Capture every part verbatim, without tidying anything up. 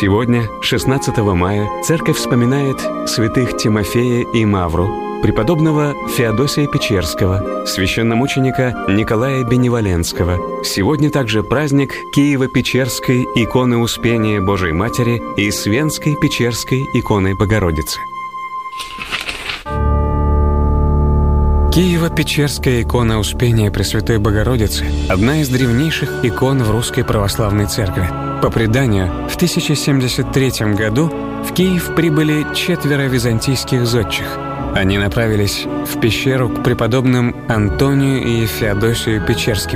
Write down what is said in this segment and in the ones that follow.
Сегодня, шестнадцатого мая, церковь вспоминает святых Тимофея и Мавру, преподобного Феодосия Печерского, священномученика Николая Беневоленского. Сегодня также праздник Киево-Печерской иконы Успения Божией Матери и Свенской Печерской иконы Богородицы. Киево-Печерская икона Успения Пресвятой Богородицы – одна из древнейших икон в Русской Православной Церкви. По преданию, в тысяча семьдесят третьем году в Киев прибыли четверо византийских зодчих. Они направились в пещеру к преподобным Антонию и Феодосию Печерским.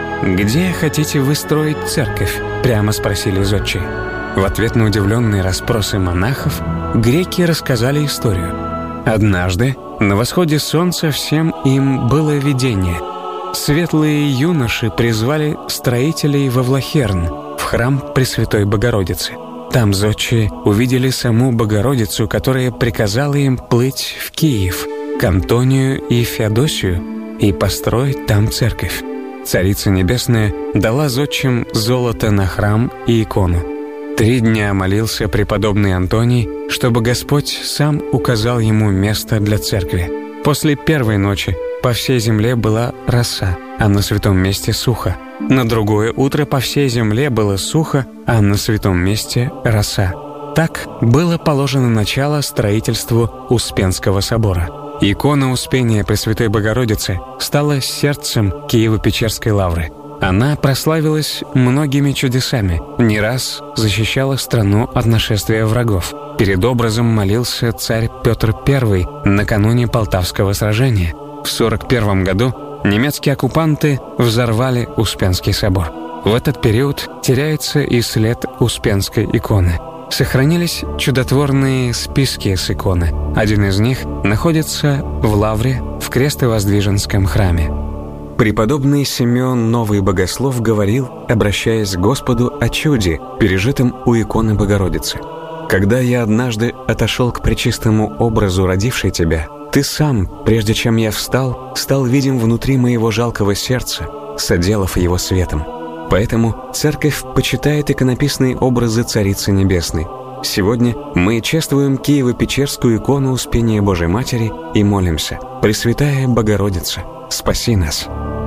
«Где хотите вы строить церковь?» – прямо спросили зодчие. В ответ на удивленные расспросы монахов греки рассказали историю. Однажды на восходе солнца всем им было видение. Светлые юноши призвали строителей во Влахерн, в храм Пресвятой Богородицы. Там зодчие увидели саму Богородицу, которая приказала им плыть в Киев, к Антонию и Феодосию, и построить там церковь. Царица Небесная дала зодчим золото на храм и икону. Три дня молился преподобный Антоний, чтобы Господь сам указал ему место для церкви. После первой ночи по всей земле была роса, а на святом месте сухо. На другое утро по всей земле было сухо, а на святом месте роса. Так было положено начало строительству Успенского собора. Икона Успения Пресвятой Богородицы стала сердцем Киево-Печерской лавры. Она прославилась многими чудесами, не раз защищала страну от нашествия врагов. Перед образом молился царь Петр Первый накануне Полтавского сражения. В сорок первом году немецкие оккупанты взорвали Успенский собор. В этот период теряется и след Успенской иконы. Сохранились чудотворные списки с иконы. Один из них находится в лавре в Крестовоздвиженском храме. Преподобный Симеон Новый Богослов говорил, обращаясь к Господу о чуде, пережитом у иконы Богородицы. «Когда я однажды отошел к пречистому образу, родившей тебя, ты сам, прежде чем я встал, стал видим внутри моего жалкого сердца, соделав его светом. Поэтому церковь почитает иконописные образы Царицы Небесной. Сегодня мы чествуем Киево-Печерскую икону Успения Божией Матери и молимся: Пресвятая Богородица, спаси нас».